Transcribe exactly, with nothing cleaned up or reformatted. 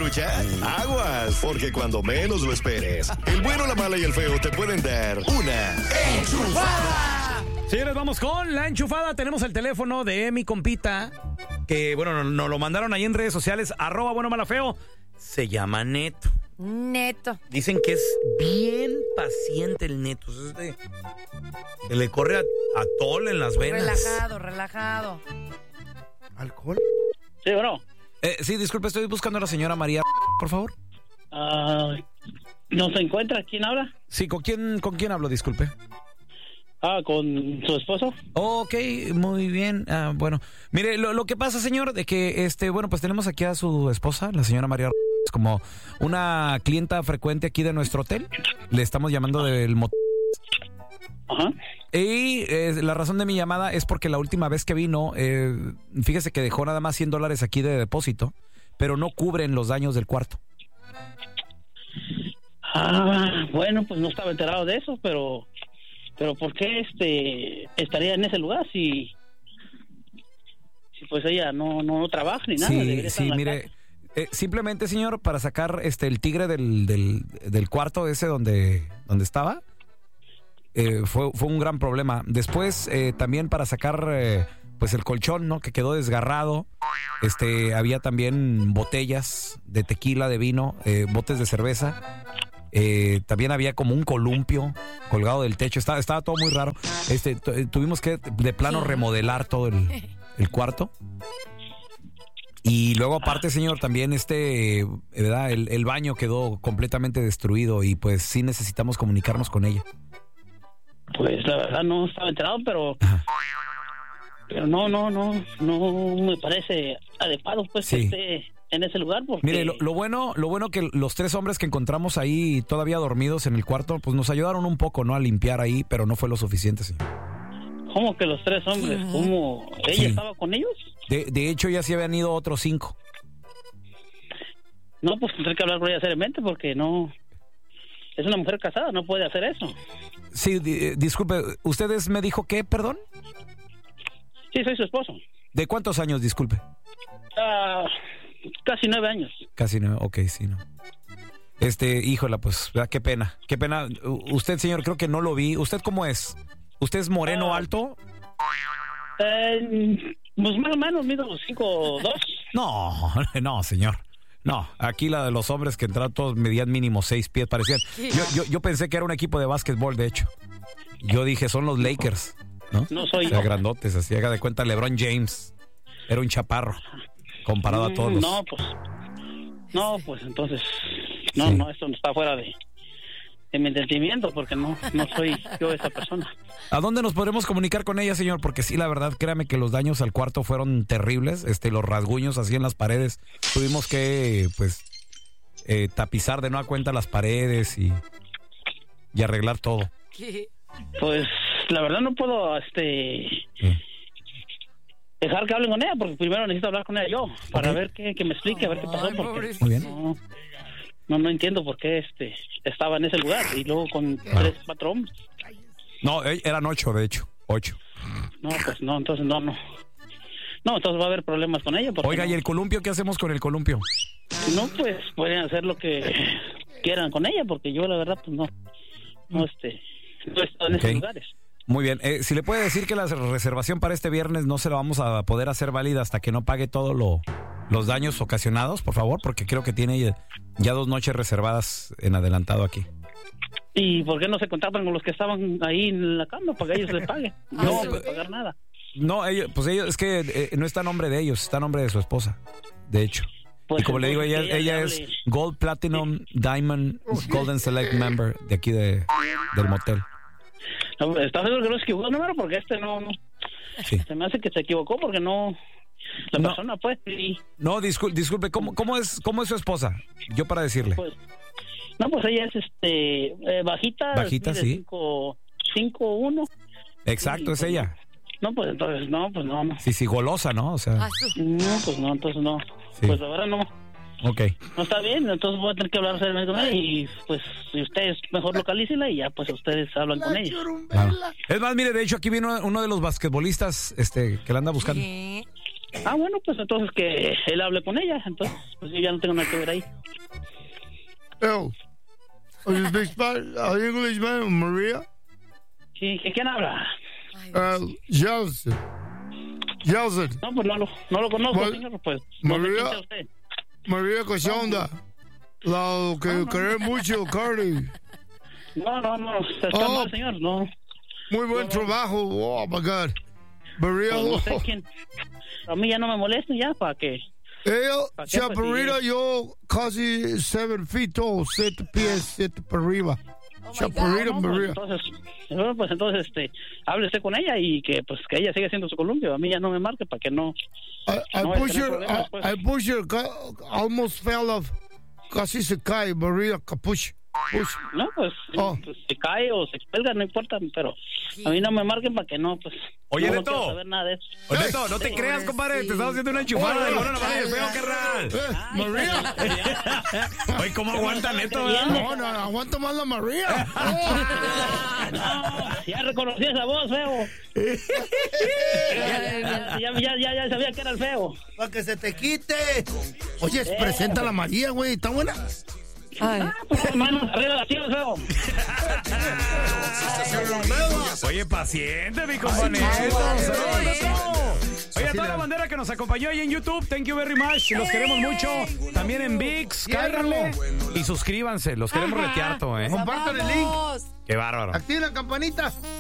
escucha? Aguas, porque cuando menos lo esperes, el bueno, la mala y el feo te pueden dar una enchufada. Señores, vamos con la enchufada. Tenemos el teléfono de mi compita, que, bueno, nos no lo mandaron ahí en redes sociales, arroba bueno, mala, feo. Se llama Neto. Neto. Dicen que es bien paciente el Neto. Es de, que le corre a, a tole en las venas. Relajado, relajado. ¿Alcohol? Sí, bueno. Eh, sí, disculpe, estoy buscando a la señora María, por favor. Uh, ¿No se encuentra? ¿Quién habla? Sí, ¿con quién, con quién hablo? Disculpe. Ah, ¿con su esposo? Ok, muy bien. Ah, bueno, mire, lo, lo que pasa, señor, de que, este, bueno, pues tenemos aquí a su esposa, la señora María, es como una clienta frecuente aquí de nuestro hotel. Le estamos llamando del motel. Ajá. Y eh, la razón de mi llamada es porque la última vez que vino, eh, fíjese que dejó nada más cien dólares aquí de depósito, pero no cubren los daños del cuarto. Ah, bueno, pues no estaba enterado de eso, pero... Pero ¿por qué este estaría en ese lugar si, si pues ella no, no, no trabaja ni nada? Sí, sí, mire, eh, simplemente, señor, para sacar este el tigre del, del, del cuarto ese donde, donde estaba, eh, fue, fue un gran problema. Después, eh, también para sacar eh, pues el colchón, ¿no? Que quedó desgarrado. Este, había también botellas de tequila, de vino, eh, botes de cerveza. Eh, también había como un columpio colgado del techo. Estaba, estaba todo muy raro. Este, t- tuvimos que de plano remodelar todo el, el cuarto. Y luego aparte, señor, también este, ¿verdad? El, el baño quedó completamente destruido y pues sí necesitamos comunicarnos con ella. Pues la verdad no estaba enterado, pero Ajá. pero no, no, no, no me parece adecuado pues sí. que esté en ese lugar porque... Mire, lo, lo bueno, lo bueno que los tres hombres que encontramos ahí todavía dormidos en el cuarto, pues nos ayudaron un poco, ¿no? A limpiar ahí, pero no fue lo suficiente, señor. ¿Cómo que los tres hombres? ¿Cómo? ¿Ella sí. estaba con ellos? De, de hecho, ya se habían ido otros cinco. No, pues tendré que hablar con ella seriamente porque no... Es una mujer casada, no puede hacer eso. Sí, di, disculpe, ¿ustedes me dijo qué, perdón? Sí, soy su esposo. ¿De cuántos años, disculpe? Ah... Uh, Casi nueve años. Casi nueve, ok, sí, no. Este, híjola, pues, qué pena, qué pena. Usted, señor, creo que no lo vi. ¿Usted cómo es? ¿Usted es moreno, uh, alto? Eh, pues más o menos, mido cinco dos. No, no, señor. No, aquí la de los hombres que entraron todos medían mínimo seis pies, parecían. Yo, yo, yo pensé que era un equipo de básquetbol, de hecho. Yo dije, son los Lakers, ¿no? No soy o sea, yo. Grandotes, así, haga de cuenta, LeBron James. Era un chaparro. Comparado a todos los... No, pues... No, pues entonces... No, sí. no, esto no está fuera de, de mi entendimiento porque no, no soy yo esa persona. ¿A dónde nos podremos comunicar con ella, señor? Porque sí, la verdad, créame que los daños al cuarto fueron terribles. Este, los rasguños así en las paredes. Tuvimos que, pues, eh, tapizar de nueva cuenta las paredes y, y arreglar todo. ¿Qué? Pues, la verdad no puedo, este... Sí. dejar que hablen con ella, porque primero necesito hablar con ella yo, para okay. ver que, que me explique, a ver qué pasó, porque Muy bien. No, no, no entiendo por qué este estaba en ese lugar, y luego con Bueno. tres, cuatro hombres. No, eran ocho, de hecho, ocho. No, pues no, entonces no, no. No, entonces va a haber problemas con ella. Oiga, no. ¿y el columpio? ¿Qué hacemos con el columpio? No, pues pueden hacer lo que quieran con ella, porque yo la verdad, pues no, no, este, no he estado en okay. esos lugares. Muy bien, eh, si le puede decir que la reservación para este viernes no se la vamos a poder hacer válida hasta que no pague todos lo, los daños ocasionados, por favor, porque creo que tiene ya, ya dos noches reservadas en adelantado aquí. ¿Y por qué no se contactan con los que estaban ahí en la cama para que ellos les paguen? No, no voy a pagar nada. No, ellos, pues ellos, es que eh, no está a nombre de ellos, está a nombre de su esposa, de hecho. Pues y como le digo, ella, ella, ella es Gold, Platinum, Diamond, Golden Select Member de aquí de, del motel. No, ¿estás seguro que no se equivocó el número? Porque este no, no. Sí. Se me hace que se equivocó porque no... La no. persona, pues, sí. No, disculpe, disculpe ¿cómo, cómo, es, ¿cómo es su esposa? Yo para decirle. Pues, no, pues ella es este eh, bajita. Bajita, sí. cinco uno. Exacto, y, es pues, ella. No, pues entonces, no, pues no, no. Sí, sí, golosa, ¿no? O sea... No, pues no, entonces no. Sí. Pues ahora no. Ok. No está bien, entonces voy a tener que hablar seriamente con ella y pues si ustedes mejor localícenla y ya pues ustedes hablan con ella. Claro. Es más, mire, de hecho aquí vino uno de los basquetbolistas este, que la anda buscando. ¿Qué? Ah, bueno, pues entonces que él hable con ella, entonces pues yo ya no tengo nada que ver ahí. Oh. Are you speak Spanish? Are you English, man? Maria? Sí, ¿quién habla? Uh, Jelson. Jelson. No, pues no lo, no lo conozco, Mar- señor, pues. No sé María. quién sea usted. María Cochonda. La que querés mucho, Carly. No, no, no, está Oh. mal, señor, no. Muy buen No. trabajo. Oh, my God. María. Pues no sé oh. quién. A mí ya no me molesta ya, ¿para qué? Ella, ¿Pa' qué, pues, chaparrita, si- yo casi seven feet tall, siete pies, siete para arriba. Oh my Chaparrita, No, pues, María. entonces, bueno, pues entonces, este, háblese con ella y que, pues, que ella siga haciendo su columpio. A mí ya no me marque para que no. I, I no voy a push tener her, problemas, I, pues. I push her, ca- almost fell off. Casi se cae, María, capuch. Push. No, pues, Oh. pues, se cae o se cuelga, no importa, pero a mí no me marquen para que no, pues. Oye, no, no Neto. quiero saber nada de eso. Oye, Neto, no te creas, compadre. Te estamos haciendo una enchufada del bueno, la mala y el feo, carnal. Eh, María. Oye, ¿cómo aguanta Neto, verdad? No, no, aguanta más la María. No, ya reconocí esa voz, feo. Ya, ya, ya, ya, ya sabía que era el feo. Para que se te quite. Oye, presenta a la María, güey. ¿Está buena? Ay. Pues, manos arriba de la tía, feo. Oye, paciente, mi compadre. Oye, a toda la bandera que nos acompañó ahí en YouTube, thank you very much. Los queremos mucho. También en VIX, cáiganle y suscríbanse. Los queremos retear, todo, ¿eh? Compartan el link. Vamos. Qué bárbaro. Activen la campanita.